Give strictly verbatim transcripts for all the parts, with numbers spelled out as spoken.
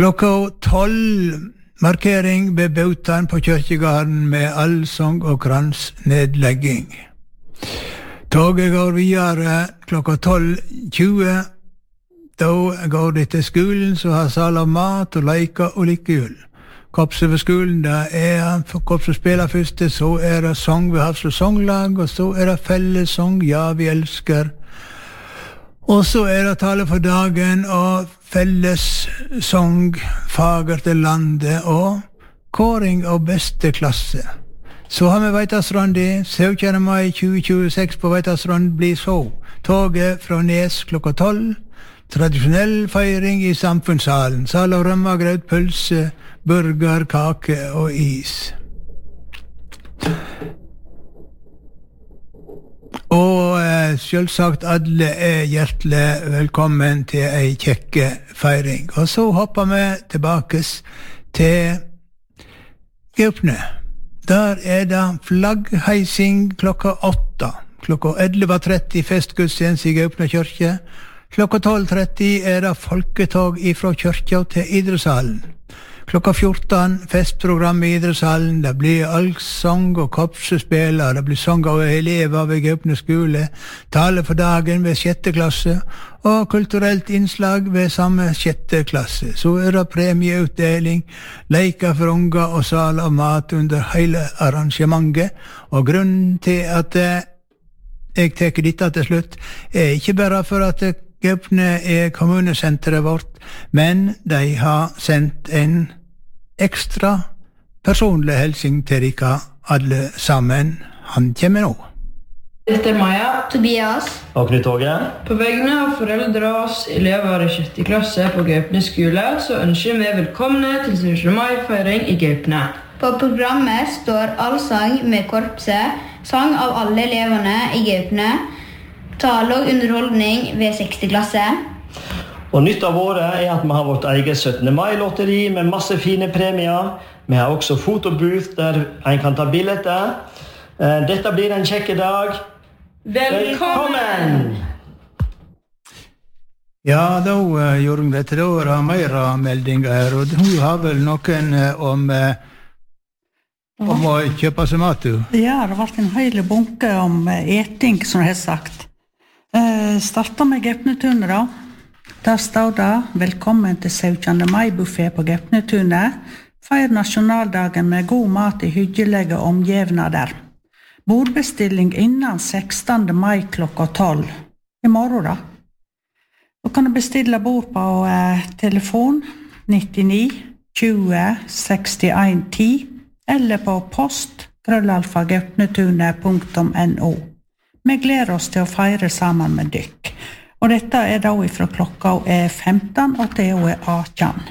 Klokka tolv markering ved Bautan på Kyrkjegarden med allsång og kransnedlegging. Toget går videre klokka tolv tjue. Da går det til skolen, så har sal av mat og leker og likehjul. Korpset ved skolen, da er korpset spiller første, så er det sang ved Hafslo Songlag, og så er det fellessang, ja, vi elsker. Og så er det tale for dagen, og fellessang, fager til landet, og kåring av beste klasse. Så har vi Veitastrandi, syvende mai tjue tjueseks på Veitastrand blir så. Toget fra Nes klokka tolv. Tradisjonell feiring i samfunnssalen. Sal av rømmegrøt, pølse, burger, kake og is. Og eh, selvsagt alle er hjertelig velkommen til ei kjekke feiring. Og så hopper vi tilbake til Gaupne. Der er det flaggheising klokka åtta. Klokka elleve tretti festgudstjeneste i Gaupne kyrkje. Klokka tolv tretti er det folketog ifra kyrkja til idrettshallen. Klokka fjorten festprogram i idrettshallen. Det blir allsang og korpsespiller. Det blir sang av elever ved Gaupne skole. Tale for dagen ved sjette klasse. Og kulturelt innslag ved samme sjette klasse. Så er det premieutdeling, leker for unger og sal av mat under hele arrangementet. Og grunnen til at jeg teker dette til slutt, er ikke bare for at Gaupne er kommunesenteret vårt, men de har sendt en ekstra personlig helsing til dere alle sammen. Han kommer nå. Dette er Maja, Tobias og Knut Åge. På vegne av foreldre og oss elever i sjette klasse på Gaupne skole, så ønsker vi velkomne til syvende mai-feiring i Gaupne. På programmet står allsang med korpset, sang av alle eleverne i Gaupne, tale og underholdning ved sjette klasse. Og nytt av året er at vi har vårt eget syttende mai-lotteri med masse fine premier. Vi har også fotobooth der en kan ta billetter. Dette blir en kjekke dag. Velkommen! Ja, da uh, gjorde hun dette. Da var det mer meldinger her, og hun har vel noen uh, om, uh, om å kjøpe seg mat, du? Ja, det har vært en hele bunke om uh, eting, som jeg har sagt. Uh, starter med Gaupnetunet da. Der står det, velkommen til syvende mai-buffé på Gaupnetunet. Feir nasjonaldagen med god mat i hyggelige omgivnader. Bordbestilling innan sekstende mai klokka tolv. I morgen da. Du kan bestille bord på uh, telefon nittini tjue sekstien ti eller på post krøllalfa gaupnetunet punktum no. Vi gleder oss til å feire sammen med dykk. Og dette er da fra klokka er femten og til og er atten.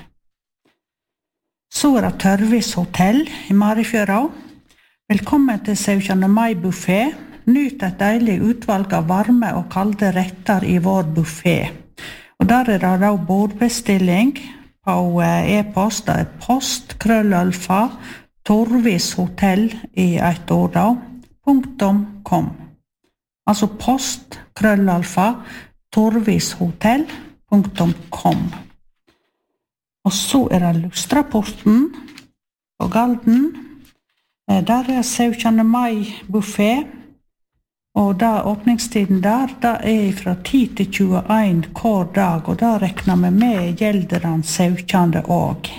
Så er det Tørvis hotell i Marifjøra. Velkommen til syvende mai-buffé. Nyt et deilig utvalg av varme og kalde retter i vår buffé. Og der er det da bordbestilling på e-post. Det er post, krøllalfa, Torvis hotell i et ord da, punktum kom. Altså post, krøllalfa, torvishotell punktum kom. Og så er det Lustraporten på Galden. Der er syvende mai-buffé, og da åpningstiden der, da er fra ti til tjueen hver dag, og da rekner vi med gjelderen syvende også.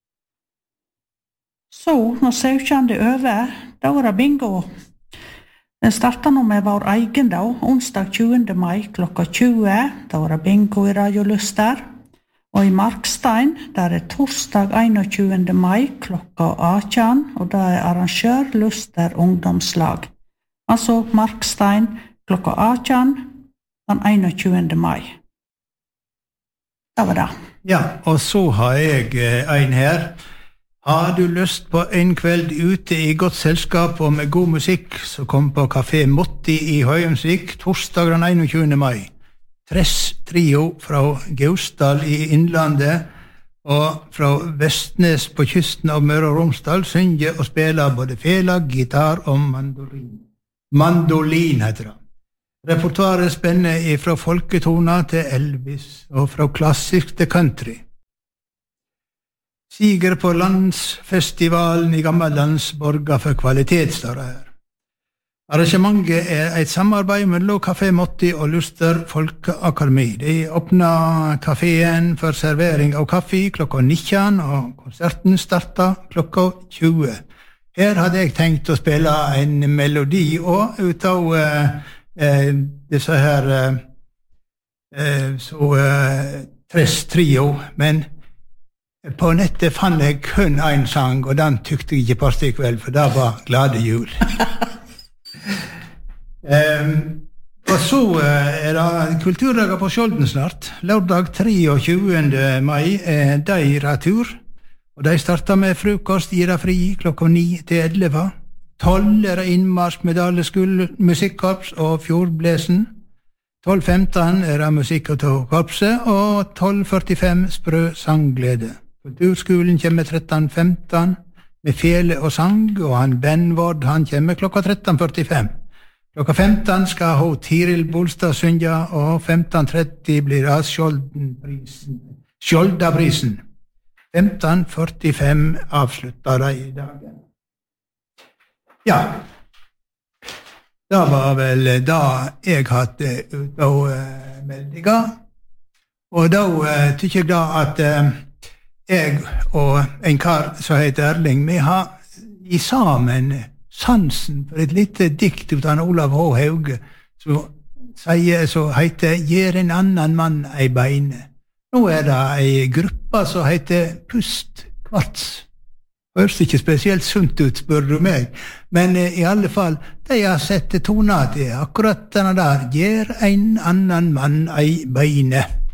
Så, når syvende er over, da er det bingo. Den starter nå med vår egen dag, onsdag tjuende mai klokka tjue, da er det bingo i Radio Luster. Og i Markstein, der er torsdag einogtjuende mai klokka atten, og da er arrangør Luster ungdomslag. Altså Markstein klokka atten, den einogtjuende mai. Det var det. Ja, og så har jeg en her. Har du lyst på en kveld ute i godt selskap og med god musikk, så kom på Café Motti i Høyemsvik torsdag den einogtjuende mai. Tress trio fra Gausdal i Innlandet og fra Vestnes på kysten av Møre og Romsdal synger og spiller både fela, gitar og mandolin. Mandolin heter det. Repertoaret spenner fra folketoner til Elvis og fra klassisk til country. Siger på landsfestivalen i Gammellands borger for kvalitet, står det her. Arrangementet er et samarbeid mellom Kafé Motti og Luster Folkeakademi. De åpner kaféen for servering av kaffe klokka nitten, og konserten starter klokka tjue. Her hadde jeg tenkt å spille en melodi også, ut av uh, uh, disse her uh, uh, så uh, Tres Trio, men på nettet fant jeg kun en sang, og den tykte jeg ikke passet i kveld, for det var Glade jul. um, og så uh, er det kulturdager på Skjolden snart. Lørdag treogtjugende mai er de retur, og de starter med frokost, gir fri klokka ni til elleve. Tolv er det innmarsj med Daleskull musikkorps og Fjordblesen. tolv femten er det musikk av korpset, og tolv førtifem sprø sangglede. Kulturskolen kommer tretten femten med fele og sang, og han Ben Vord, han kommer klokka tretten førtifem. Klokka femten skal hun Tiril Bolstad synge, og femten tretti blir det Skjoldaprisen. femten førtifem avslutter de i dagen. Ja, det var vel da jeg hadde ut av uh, meldinga, og da uh, tykker jeg da at uh, jeg og en kar som heter Erling, vi har i sammen sansen for et lite dikt ut av Olav H. Hauge, som sier, så heter «Gjer en annan mann ei beine». Nå er det ei gruppe som heter Pust Kvarts. Høres ikke spesielt sunt ut, spør du meg, men eh, i alle fall, de har sett tona til akkurat denne der «Gjer en annan mann ei beine».